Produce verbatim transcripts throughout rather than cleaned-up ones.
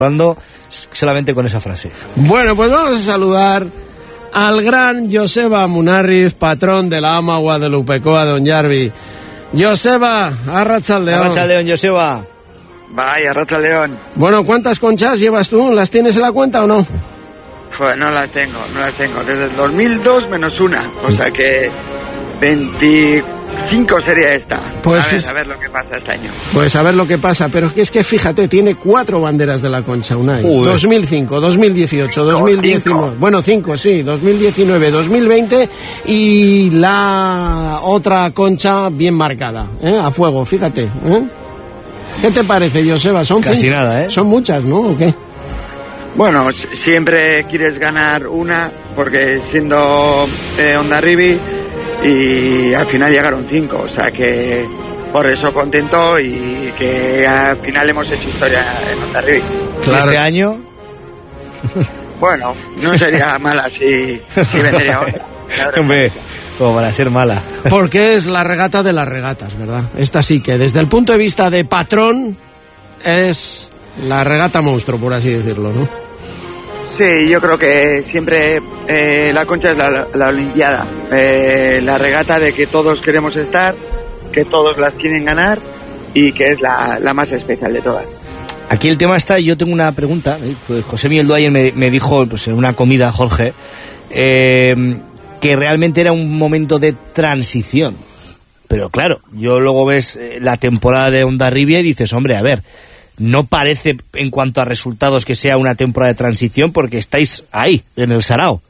hablando solamente con esa frase. Bueno, pues vamos a saludar al gran Joseba Munarriz, patrón de la Ama Guadalupecoa de Ondarribia. Joseba, arratsaldeon. Arratsaldeon, Joseba. Vaya, arratsaldeon. Bueno, ¿cuántas conchas llevas tú? ¿Las tienes en la cuenta o no? Pues no las tengo, no las tengo. Desde el dos mil dos menos una, o sea que veinticinco sería esta. Pues a ver, es... a ver lo que pasa este año. Pues a ver lo que pasa, pero es que fíjate, tiene cuatro banderas de la Concha, Unai. Uy. dos mil cinco, dos mil dieciocho, dos mil diecinueve. Cinco. Bueno, cinco, sí, dos mil diecinueve, dos mil veinte y la otra Concha bien marcada, ¿eh? A fuego, fíjate, ¿eh? ¿Qué te parece, Joseba? Son Casi cinco... nada, ¿eh? Son muchas, ¿no? ¿O qué? Bueno, s- siempre quieres ganar una, porque siendo eh, Ondarribia, y al final llegaron cinco, o sea que por eso contento y que al final hemos hecho historia en Ondarribia. Claro. Este año... Bueno, no sería mala si, si vendría otra. Hombre, como para ser mala. Porque es la regata de las regatas, ¿verdad? Esta sí que, desde el punto de vista de patrón, es la regata monstruo, por así decirlo, ¿no? Sí, yo creo que siempre eh, la Concha es la, la Olimpiada, eh, la regata de que todos queremos estar, que todos las quieren ganar y que es la, la más especial de todas. Aquí el tema está, yo tengo una pregunta, ¿eh? Pues José Miguel Duayer me, me dijo, pues en una comida, Jorge, eh, que realmente era un momento de transición. Pero claro, yo luego ves eh, la temporada de Ondarribia y dices, hombre, a ver, no parece en cuanto a resultados que sea una temporada de transición porque estáis ahí, en el Sarao.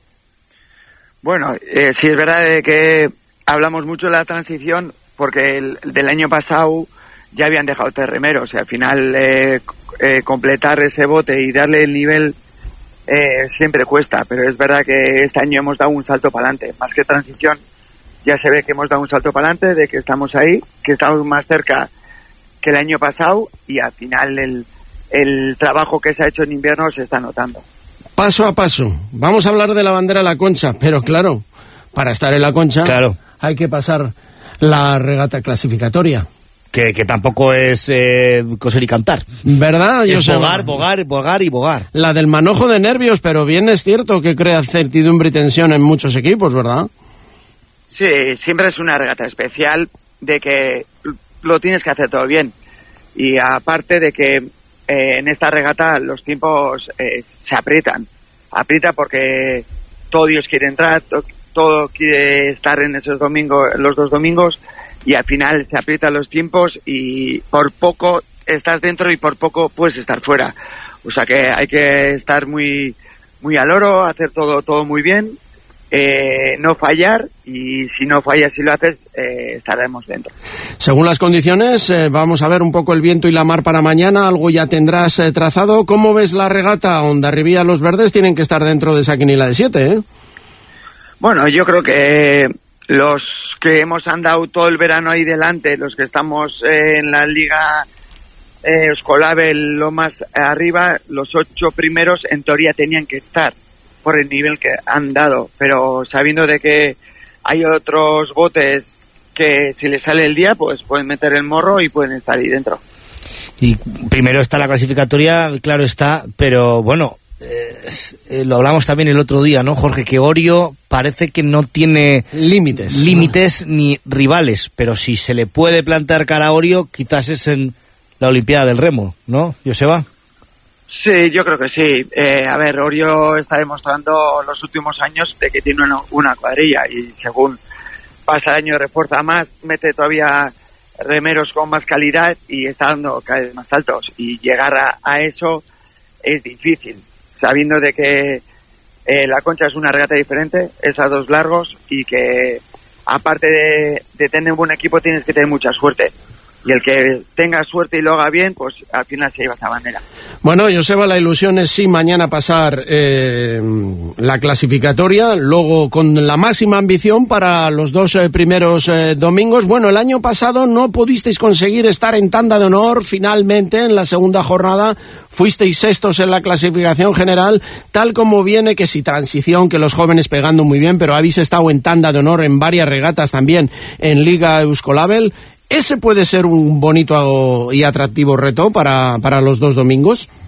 Bueno, eh, sí es verdad de que hablamos mucho de la transición porque el, del año pasado ya habían dejado tres remeros y al final eh, eh, completar ese bote y darle el nivel eh, siempre cuesta, pero es verdad que este año hemos dado un salto para adelante, más que transición, ya se ve que hemos dado un salto para adelante, de que estamos ahí, que estamos más cerca que el año pasado y al final el, el trabajo que se ha hecho en invierno se está notando. Paso a paso. Vamos a hablar de la bandera de la Concha, pero claro, para estar en la Concha Claro. hay que pasar la regata clasificatoria. Que, que tampoco es eh, coser y cantar. ¿Verdad? Es Joseba? bogar, bogar, bogar y bogar. La del manojo de nervios, pero bien es cierto que crea certidumbre y tensión en muchos equipos, ¿verdad? Sí, siempre es una regata especial de que lo tienes que hacer todo bien. Y aparte de que eh, en esta regata los tiempos eh, se aprietan. Aprieta porque todo Dios quiere entrar, to- todo quiere estar en esos domingos, los dos domingos, y al final se aprietan los tiempos y por poco estás dentro y por poco puedes estar fuera. O sea que hay que estar muy, muy al oro, hacer todo, todo muy bien. Eh, no fallar y si no fallas y lo haces eh, estaremos dentro. Según las condiciones, eh, vamos a ver un poco el viento y la mar para mañana, algo ya tendrás eh, trazado. ¿Cómo ves la regata? Ondarribia, los verdes tienen que estar dentro de esa quiniela de siete, ¿eh? Bueno, yo creo que los que hemos andado todo el verano ahí delante, los que estamos eh, en la liga eh, Euskolabel lo más arriba, los ocho primeros en teoría tenían que estar por el nivel que han dado, pero sabiendo de que hay otros botes que si les sale el día, pues pueden meter el morro y pueden estar ahí dentro. Y primero está la clasificatoria, claro está, pero bueno, eh, eh, lo hablamos también el otro día, ¿no, Jorge? Que Orio parece que no tiene límites, límites ni rivales, pero si se le puede plantar cara a Orio, quizás es en la Olimpiada del Remo, ¿no, Joseba? Sí, yo creo que sí. Eh, a ver, Orio está demostrando los últimos años de que tiene una, una cuadrilla y según pasa el año refuerza más, mete todavía remeros con más calidad y está dando cada vez más altos. Y llegar a, a eso es difícil, sabiendo de que eh, la Concha es una regata diferente, es a dos largos y que aparte de, de tener un buen equipo tienes que tener mucha suerte. Y el que tenga suerte y lo haga bien, pues al final se lleva esa bandera. Bueno, Joseba, la ilusión es sí mañana pasar eh, la clasificatoria, luego con la máxima ambición para los dos eh, primeros eh, domingos. Bueno, el año pasado no pudisteis conseguir estar en tanda de honor, finalmente en la segunda jornada fuisteis sextos en la clasificación general, tal como viene que si transición, que los jóvenes pegando muy bien, pero habéis estado en tanda de honor en varias regatas también en Liga Euskolabel. ¿Ese puede ser un bonito y atractivo reto para, para los dos domingos?